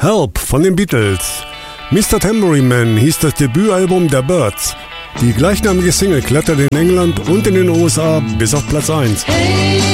Help von den Beatles. Mr. Tambourine Man hieß das Debütalbum der Byrds. Die gleichnamige Single kletterte in England und in den USA bis auf Platz 1. Hey.